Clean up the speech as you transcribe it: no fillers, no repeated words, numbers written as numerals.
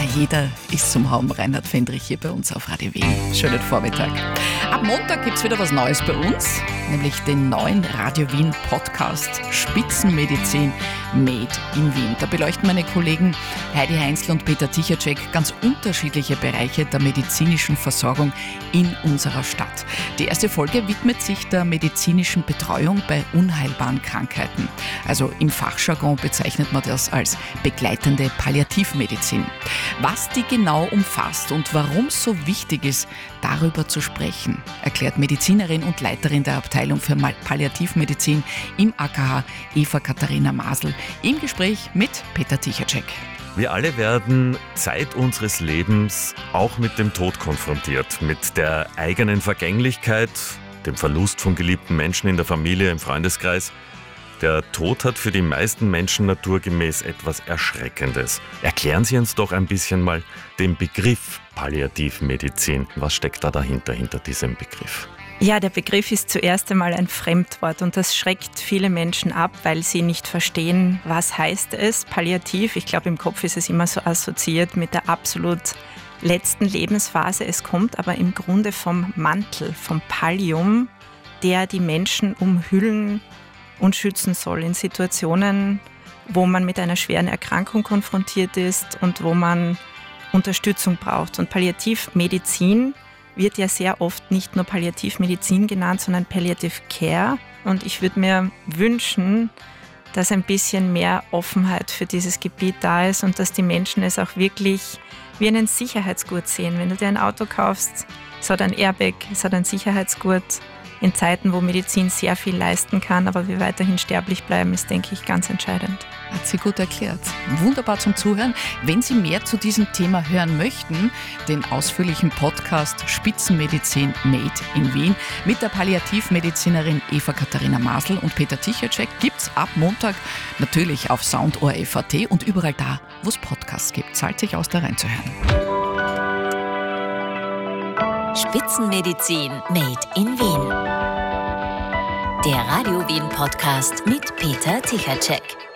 jeder ist zum Haben. Reinhard Fendrich hier bei uns auf Radio Wien. Schönen Vormittag. Ab Montag gibt es wieder was Neues bei uns, nämlich den neuen Radio Wien Podcast Spitzenmedizin Made in Wien. Da beleuchten meine Kollegen Heidi Heinzl und Peter Tichacek ganz unterschiedliche Bereiche der medizinischen Versorgung in unserer Stadt. Die erste Folge widmet sich der medizinischen Betreuung bei unheilbaren Krankheiten. Also im Fachjargon bezeichnet man das als begleitende Palliativmedizin. Was die genau umfasst und warum es so wichtig ist, darüber zu sprechen, erklärt Medizinerin und Leiterin der Abteilung für Palliativmedizin im AKH, Eva-Katharina Masl, im Gespräch mit Peter Tichacek. Wir alle werden Zeit unseres Lebens auch mit dem Tod konfrontiert, mit der eigenen Vergänglichkeit, dem Verlust von geliebten Menschen in der Familie, im Freundeskreis. Der Tod hat für die meisten Menschen naturgemäß etwas Erschreckendes. Erklären Sie uns doch ein bisschen mal den Begriff Palliativmedizin. Was steckt da dahinter, hinter diesem Begriff? Ja, der Begriff ist zuerst einmal ein Fremdwort und das schreckt viele Menschen ab, weil sie nicht verstehen, was heißt es, Palliativ. Ich glaube, im Kopf ist es immer so assoziiert mit der absolut letzten Lebensphase. Es kommt aber im Grunde vom Mantel, vom Pallium, der die Menschen umhüllen und schützen soll in Situationen, wo man mit einer schweren Erkrankung konfrontiert ist und wo man Unterstützung braucht. Und Palliativmedizin wird ja sehr oft nicht nur Palliativmedizin genannt, sondern Palliative Care. Und ich würde mir wünschen, dass ein bisschen mehr Offenheit für dieses Gebiet da ist und dass die Menschen es auch wirklich wie einen Sicherheitsgurt sehen. Wenn du dir ein Auto kaufst, es hat ein Airbag, es hat ein Sicherheitsgurt. In Zeiten, wo Medizin sehr viel leisten kann, aber wir weiterhin sterblich bleiben, ist, denke ich, ganz entscheidend. Hat sie gut erklärt. Wunderbar zum Zuhören. Wenn Sie mehr zu diesem Thema hören möchten, den ausführlichen Podcast Spitzenmedizin Made in Wien mit der Palliativmedizinerin Eva-Katharina Masl und Peter Tichacek gibt's ab Montag natürlich auf Sound.ORF.at und überall da, wo es Podcasts gibt. Zahlt sich aus, da reinzuhören. Spitzenmedizin Made in Wien. Der Radio Wien Podcast mit Peter Tichacek.